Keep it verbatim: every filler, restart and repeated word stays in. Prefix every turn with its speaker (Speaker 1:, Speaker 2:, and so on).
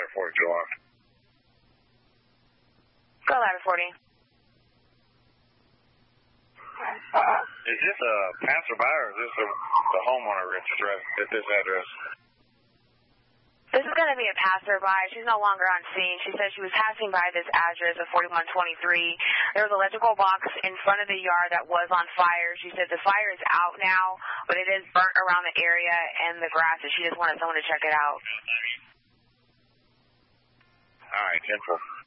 Speaker 1: ladder forty-two on.
Speaker 2: Go ladder forty.
Speaker 1: Is this a passerby or is this a, the homeowner at this address, at this address?
Speaker 2: This is going to be a passerby. She's no longer on scene. She said she was passing by this address of forty-one twenty-three. There was an electrical box in front of the yard that was on fire. She said the fire is out now, but it is burnt around the area and the grass, and she just wanted someone to check it out.
Speaker 1: All right, ten four.